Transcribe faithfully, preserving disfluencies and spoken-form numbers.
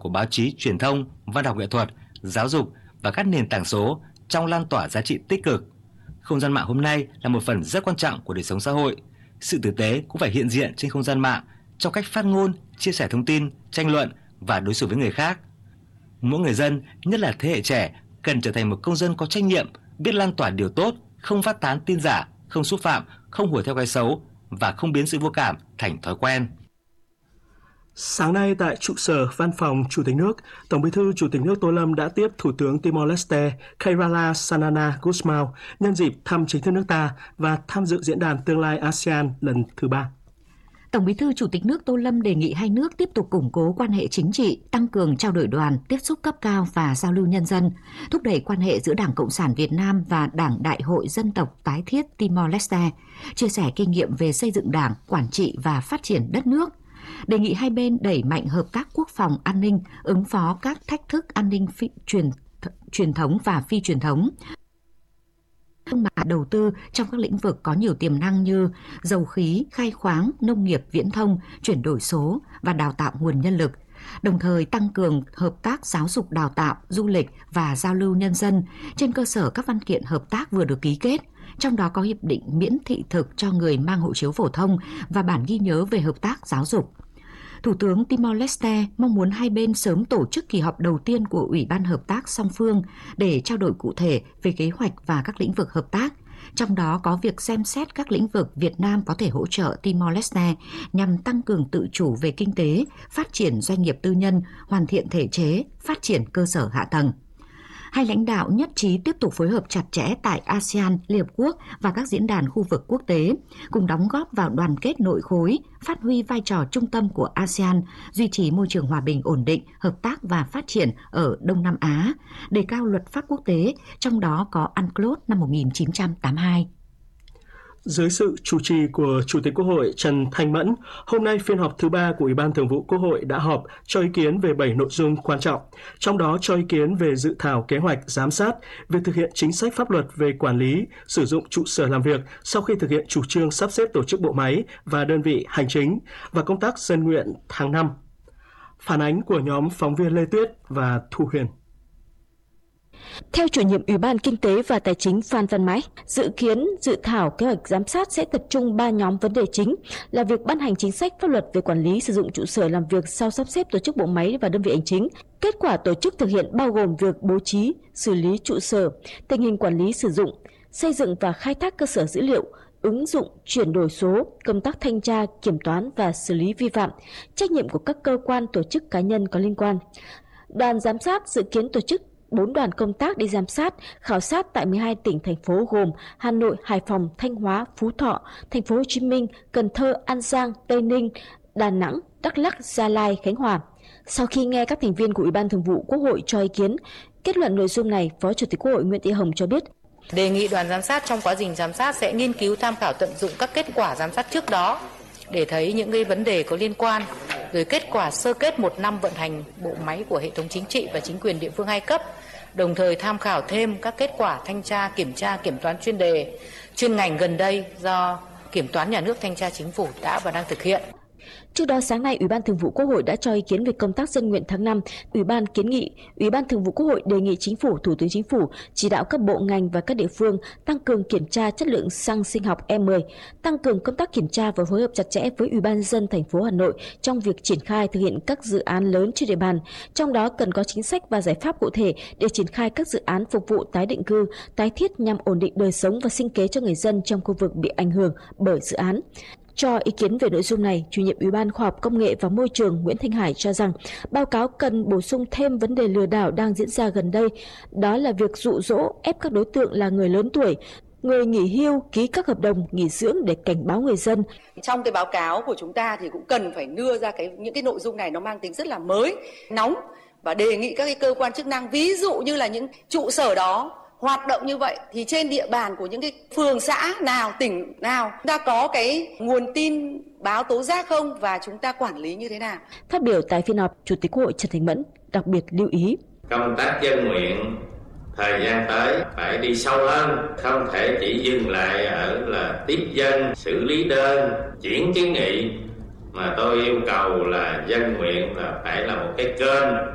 của báo chí, truyền thông, văn học nghệ thuật, giáo dục và các nền tảng số trong lan tỏa giá trị tích cực. Không gian mạng hôm nay là một phần rất quan trọng của đời sống xã hội. Sự tử tế cũng phải hiện diện trên không gian mạng trong cách phát ngôn, chia sẻ thông tin, tranh luận và đối xử với người khác. Mỗi người dân, nhất là thế hệ trẻ, cần trở thành một công dân có trách nhiệm, biết lan tỏa điều tốt, không phát tán tin giả, không xúc phạm, không hùa theo cái xấu và không biến sự vô cảm thành thói quen. Sáng nay tại trụ sở Văn phòng Chủ tịch nước, Tổng Bí thư Chủ tịch nước Tô Lâm đã tiếp Thủ tướng Timor-Leste Khairala Sanana Gusmao nhân dịp thăm chính thức nước ta và tham dự diễn đàn tương lai a sê an lần thứ ba. Tổng Bí thư Chủ tịch nước Tô Lâm đề nghị hai nước tiếp tục củng cố quan hệ chính trị, tăng cường trao đổi đoàn, tiếp xúc cấp cao và giao lưu nhân dân, thúc đẩy quan hệ giữa Đảng Cộng sản Việt Nam và Đảng Đại hội Dân tộc tái thiết Timor-Leste, chia sẻ kinh nghiệm về xây dựng đảng, quản trị và phát triển đất nước. Đề nghị hai bên đẩy mạnh hợp tác quốc phòng an ninh, ứng phó các thách thức an ninh phi, truyền, truyền thống và phi truyền thống. Thương mại đầu tư trong các lĩnh vực có nhiều tiềm năng như dầu khí, khai khoáng, nông nghiệp, viễn thông, chuyển đổi số và đào tạo nguồn nhân lực. Đồng thời tăng cường hợp tác giáo dục đào tạo, du lịch và giao lưu nhân dân trên cơ sở các văn kiện hợp tác vừa được ký kết, trong đó có hiệp định miễn thị thực cho người mang hộ chiếu phổ thông và bản ghi nhớ về hợp tác giáo dục. Thủ tướng Timor-Leste mong muốn hai bên sớm tổ chức kỳ họp đầu tiên của Ủy ban Hợp tác song phương để trao đổi cụ thể về kế hoạch và các lĩnh vực hợp tác, trong đó có việc xem xét các lĩnh vực Việt Nam có thể hỗ trợ Timor-Leste nhằm tăng cường tự chủ về kinh tế, phát triển doanh nghiệp tư nhân, hoàn thiện thể chế, phát triển cơ sở hạ tầng. Hai lãnh đạo nhất trí tiếp tục phối hợp chặt chẽ tại a sê an, Liên Hợp Quốc và các diễn đàn khu vực quốc tế, cùng đóng góp vào đoàn kết nội khối, phát huy vai trò trung tâm của a sê an, duy trì môi trường hòa bình ổn định, hợp tác và phát triển ở Đông Nam Á, đề cao luật pháp quốc tế, trong đó có UNCLOS năm một nghìn chín trăm tám mươi hai. Dưới sự chủ trì của Chủ tịch Quốc hội Trần Thanh Mẫn, hôm nay phiên họp thứ ba của Ủy ban Thường vụ Quốc hội đã họp cho ý kiến về bảy nội dung quan trọng, trong đó cho ý kiến về dự thảo kế hoạch giám sát việc thực hiện chính sách pháp luật về quản lý, sử dụng trụ sở làm việc sau khi thực hiện chủ trương sắp xếp tổ chức bộ máy và đơn vị hành chính và công tác dân nguyện tháng năm. Phản ánh của nhóm phóng viên Lê Tuyết và Thu Huyền. Theo chủ nhiệm Ủy ban Kinh tế và Tài chính Phan Văn Mãi, dự kiến dự thảo kế hoạch giám sát sẽ tập trung ba nhóm vấn đề chính là việc ban hành chính sách pháp luật về quản lý sử dụng trụ sở làm việc sau sắp xếp tổ chức bộ máy và đơn vị hành chính, kết quả tổ chức thực hiện bao gồm việc bố trí, xử lý trụ sở, tình hình quản lý sử dụng, xây dựng và khai thác cơ sở dữ liệu, ứng dụng chuyển đổi số, công tác thanh tra, kiểm toán và xử lý vi phạm, trách nhiệm của các cơ quan, tổ chức, cá nhân có liên quan. Đoàn giám sát dự kiến tổ chức bốn đoàn công tác đi giám sát, khảo sát tại mười hai tỉnh, thành phố gồm Hà Nội, Hải Phòng, Thanh Hóa, Phú Thọ, Thành phố Hồ Chí Minh, Cần Thơ, An Giang, Tây Ninh, Đà Nẵng, Đắk Lắk, Gia Lai, Khánh Hòa. Sau khi nghe các thành viên của Ủy ban Thường vụ Quốc hội cho ý kiến, kết luận nội dung này, Phó Chủ tịch Quốc hội Nguyễn Thị Hồng cho biết, đề nghị đoàn giám sát trong quá trình giám sát sẽ nghiên cứu tham khảo tận dụng các kết quả giám sát trước đó để thấy những cái vấn đề có liên quan, rồi kết quả sơ kết một năm vận hành bộ máy của hệ thống chính trị và chính quyền địa phương hai cấp, đồng thời tham khảo thêm các kết quả thanh tra, kiểm tra, kiểm toán chuyên đề, chuyên ngành gần đây do Kiểm toán Nhà nước, Thanh tra Chính phủ đã và đang thực hiện. Trước đó sáng nay, Ủy ban Thường vụ Quốc hội đã cho ý kiến về công tác dân nguyện tháng năm. Ủy ban kiến nghị, Ủy ban Thường vụ Quốc hội đề nghị Chính phủ, Thủ tướng Chính phủ chỉ đạo các bộ ngành và các địa phương tăng cường kiểm tra chất lượng xăng sinh học E mười, tăng cường công tác kiểm tra và phối hợp chặt chẽ với Ủy ban nhân dân thành phố Hà Nội trong việc triển khai thực hiện các dự án lớn trên địa bàn. Trong đó cần có chính sách và giải pháp cụ thể để triển khai các dự án phục vụ tái định cư, tái thiết nhằm ổn định đời sống và sinh kế cho người dân trong khu vực bị ảnh hưởng bởi dự án. Cho ý kiến về nội dung này, chủ nhiệm Ủy ban Khoa học Công nghệ và Môi trường Nguyễn Thanh Hải cho rằng báo cáo cần bổ sung thêm vấn đề lừa đảo đang diễn ra gần đây, đó là việc dụ dỗ ép các đối tượng là người lớn tuổi, người nghỉ hưu ký các hợp đồng nghỉ dưỡng để cảnh báo người dân. Trong cái báo cáo của chúng ta thì cũng cần phải đưa ra cái những cái nội dung này nó mang tính rất là mới, nóng và đề nghị các cái cơ quan chức năng, ví dụ như là những trụ sở đó hoạt động như vậy thì trên địa bàn của những cái phường xã nào, tỉnh nào chúng ta có cái nguồn tin báo tố giác không và chúng ta quản lý như thế nào. Phát biểu tại phiên họp, Chủ tịch Quốc hội Trần Thanh Mẫn đặc biệt lưu ý công tác dân nguyện thời gian tới phải đi sâu hơn, không thể chỉ dừng lại ở là tiếp dân, xử lý đơn, chuyển kiến nghị, mà tôi yêu cầu là dân nguyện là phải là một cái kênh